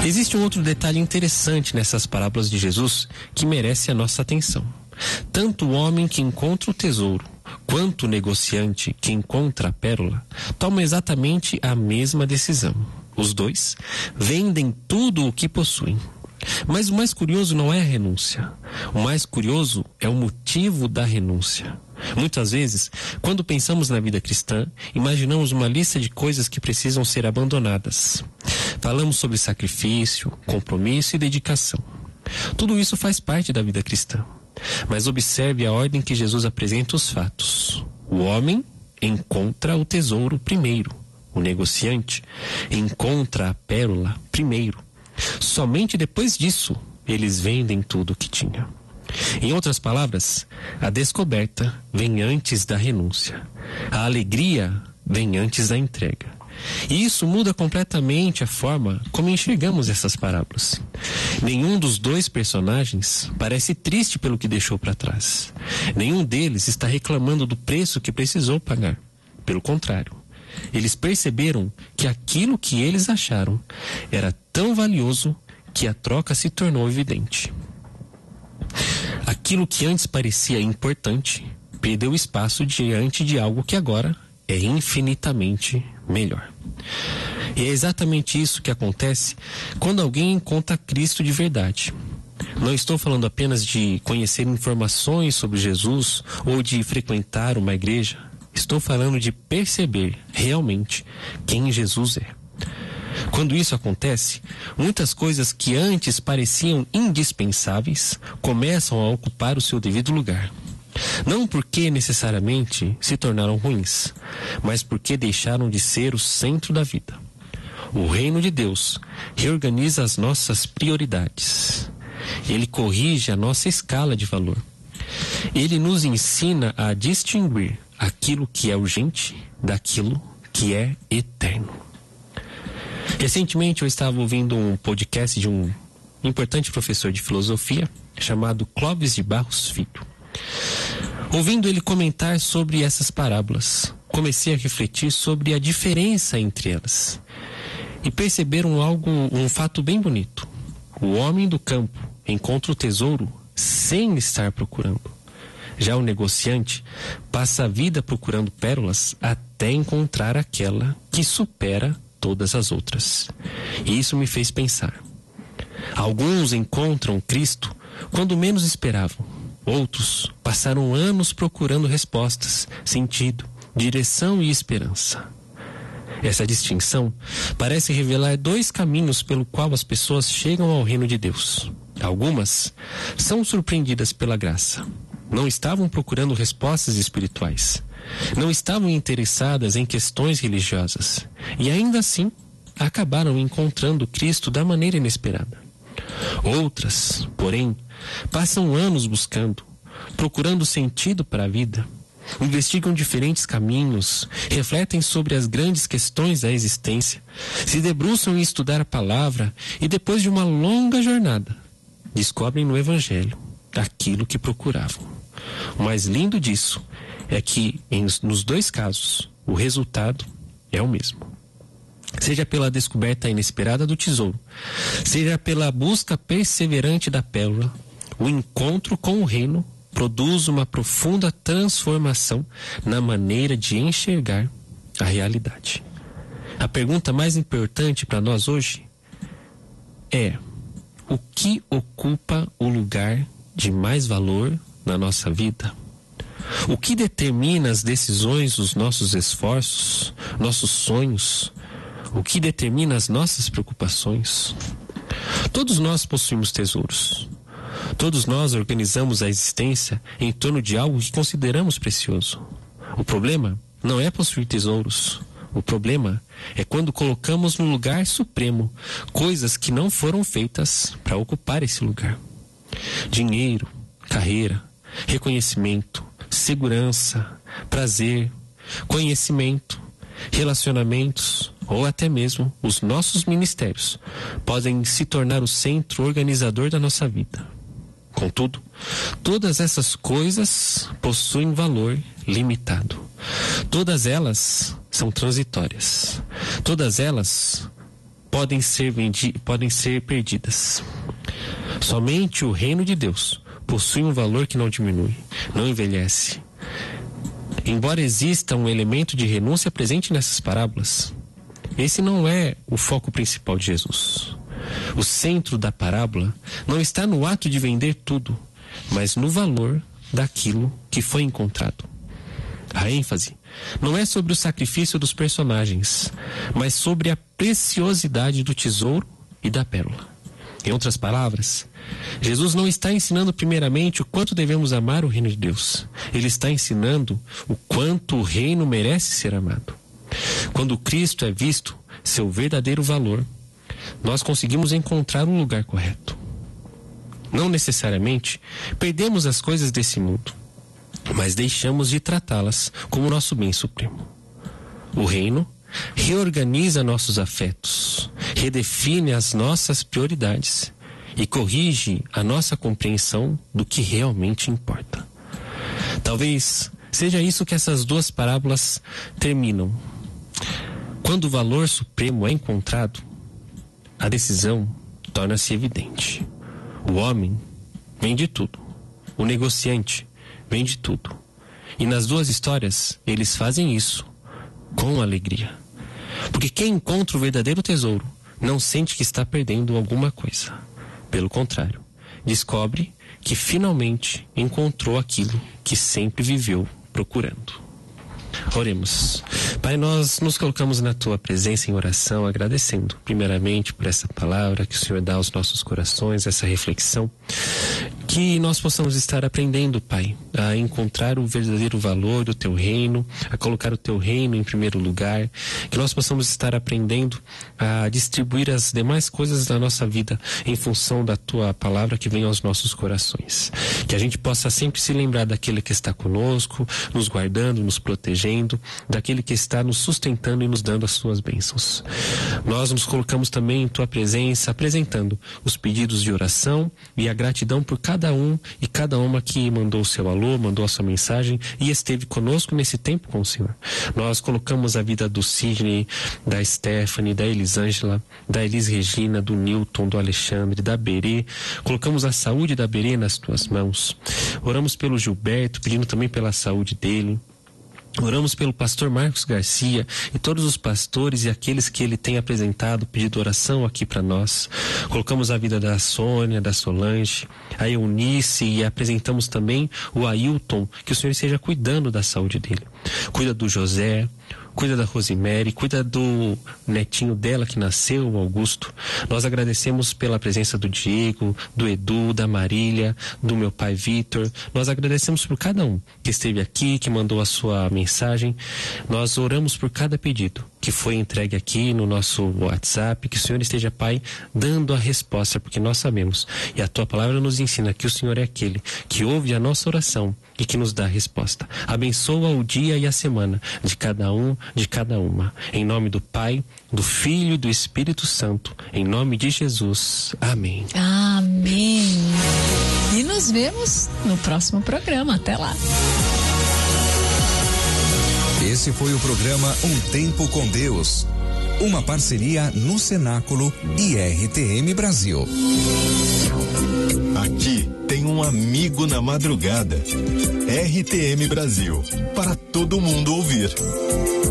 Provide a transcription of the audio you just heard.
Existe um outro detalhe interessante nessas parábolas de Jesus que merece a nossa atenção. Tanto o homem que encontra o tesouro, quanto o negociante que encontra a pérola, tomam exatamente a mesma decisão. Os dois vendem tudo o que possuem. Mas o mais curioso não é a renúncia. O mais curioso é o motivo da renúncia. Muitas vezes, quando pensamos na vida cristã, imaginamos uma lista de coisas que precisam ser abandonadas. Falamos sobre sacrifício, compromisso e dedicação. Tudo isso faz parte da vida cristã. Mas observe a ordem que Jesus apresenta os fatos. O homem encontra o tesouro primeiro. O negociante encontra a pérola primeiro. Somente depois disso, eles vendem tudo o que tinham. Em outras palavras, a descoberta vem antes da renúncia. A alegria vem antes da entrega. E isso muda completamente a forma como enxergamos essas parábolas. Nenhum dos dois personagens parece triste pelo que deixou para trás. Nenhum deles está reclamando do preço que precisou pagar. Pelo contrário, eles perceberam que aquilo que eles acharam era tão valioso que a troca se tornou evidente. Aquilo que antes parecia importante perdeu espaço diante de algo que agora é infinitamente melhor. E é exatamente isso que acontece quando alguém encontra Cristo de verdade. Não estou falando apenas de conhecer informações sobre Jesus ou de frequentar uma igreja. Estou falando de perceber realmente quem Jesus é. Quando isso acontece, muitas coisas que antes pareciam indispensáveis começam a ocupar o seu devido lugar. Não porque necessariamente se tornaram ruins, mas porque deixaram de ser o centro da vida. O reino de Deus reorganiza as nossas prioridades. Ele corrige a nossa escala de valor. Ele nos ensina a distinguir aquilo que é urgente daquilo que é eterno. Recentemente eu estava ouvindo um podcast de um importante professor de filosofia chamado Clóvis de Barros Filho. Ouvindo ele comentar sobre essas parábolas, comecei a refletir sobre a diferença entre elas e perceberam um fato bem bonito. O homem do campo encontra o tesouro sem estar procurando. Já o negociante passa a vida procurando pérolas até encontrar aquela que supera todas as outras. E isso me fez pensar. Alguns encontram Cristo quando menos esperavam. Outros passaram anos procurando respostas, sentido, direção e esperança. Essa distinção parece revelar dois caminhos pelo qual as pessoas chegam ao reino de Deus. Algumas são surpreendidas pela graça. Não estavam procurando respostas espirituais. Não estavam interessadas em questões religiosas. E ainda assim, acabaram encontrando Cristo da maneira inesperada. Outras, porém, passam anos buscando, procurando sentido para a vida. Investigam diferentes caminhos, refletem sobre as grandes questões da existência, se debruçam em estudar a palavra e depois de uma longa jornada, descobrem no Evangelho aquilo que procuravam. O mais lindo disso é que, nos dois casos, o resultado é o mesmo. Seja pela descoberta inesperada do tesouro, seja pela busca perseverante da pérola, o encontro com o reino produz uma profunda transformação na maneira de enxergar a realidade. A pergunta mais importante para nós hoje é: o que ocupa o lugar de mais valor na nossa vida? O que determina as decisões dos nossos esforços, nossos sonhos? O que determina as nossas preocupações? Todos nós possuímos tesouros. Todos nós organizamos a existência em torno de algo que consideramos precioso. O problema não é possuir tesouros. O problema é quando colocamos no lugar supremo coisas que não foram feitas para ocupar esse lugar. Dinheiro, carreira, reconhecimento, segurança, prazer, conhecimento, relacionamentos ou até mesmo os nossos ministérios podem se tornar o centro organizador da nossa vida. Contudo, todas essas coisas possuem valor limitado. Todas elas são transitórias. Todas elas podem ser perdidas. Somente o reino de Deus possui um valor que não diminui, não envelhece. Embora exista um elemento de renúncia presente nessas parábolas, esse não é o foco principal de Jesus. O centro da parábola não está no ato de vender tudo, mas no valor daquilo que foi encontrado. A ênfase não é sobre o sacrifício dos personagens, mas sobre a preciosidade do tesouro e da pérola. Em outras palavras, Jesus não está ensinando primeiramente o quanto devemos amar o reino de Deus. Ele está ensinando o quanto o reino merece ser amado. Quando Cristo é visto seu verdadeiro valor, nós conseguimos encontrar um lugar correto. Não necessariamente perdemos as coisas desse mundo, mas deixamos de tratá-las como nosso bem supremo. O reino reorganiza nossos afetos, redefine as nossas prioridades e corrige a nossa compreensão do que realmente importa. Talvez seja isso que essas duas parábolas terminam. Quando o valor supremo é encontrado, a decisão torna-se evidente. O homem vende tudo. O negociante vende tudo. E nas duas histórias, eles fazem isso com alegria. Porque quem encontra o verdadeiro tesouro não sente que está perdendo alguma coisa. Pelo contrário, descobre que finalmente encontrou aquilo que sempre viveu procurando. Oremos. Pai, nós nos colocamos na Tua presença em oração, agradecendo primeiramente por essa palavra que o Senhor dá aos nossos corações, essa reflexão, que nós possamos estar aprendendo, Pai, a encontrar o verdadeiro valor do Teu reino, a colocar o Teu reino em primeiro lugar, que nós possamos estar aprendendo a distribuir as demais coisas da nossa vida em função da Tua palavra que vem aos nossos corações. Que a gente possa sempre se lembrar daquele que está conosco, nos guardando, nos protegendo, daquele que está nos sustentando e nos dando as suas bênçãos. Nós nos colocamos também em Tua presença, apresentando os pedidos de oração e a gratidão por cada um e cada uma que mandou o seu alô, mandou a sua mensagem e esteve conosco nesse tempo com o Senhor. Nós colocamos a vida do Sidney, da Stephanie, da Elisângela, da Elis Regina, do Newton, do Alexandre, da Berê. Colocamos a saúde da Berê nas Tuas mãos. Oramos pelo Gilberto, pedindo também pela saúde dele. Oramos pelo pastor Marcos Garcia e todos os pastores e aqueles que ele tem apresentado, pedido oração aqui para nós. Colocamos a vida da Sônia, da Solange, a Eunice e apresentamos também o Ailton, que o Senhor esteja cuidando da saúde dele. Cuida do José, cuida da Rosemary, cuida do netinho dela que nasceu, o Augusto. Nós agradecemos pela presença do Diego, do Edu, da Marília, do meu pai Vitor. Nós agradecemos por cada um que esteve aqui, que mandou a sua mensagem. Nós oramos por cada pedido que foi entregue aqui no nosso WhatsApp, que o Senhor esteja, Pai, dando a resposta, porque nós sabemos, e a Tua palavra nos ensina que o Senhor é aquele que ouve a nossa oração e que nos dá a resposta. Abençoa o dia e a semana de cada um, de cada uma. Em nome do Pai, do Filho e do Espírito Santo. Em nome de Jesus. Amém. Amém. E nos vemos no próximo programa. Até lá. Esse foi o programa Um Tempo com Deus. Uma parceria no Cenáculo e RTM Brasil. Aqui tem um amigo na madrugada. RTM Brasil. Para todo mundo ouvir.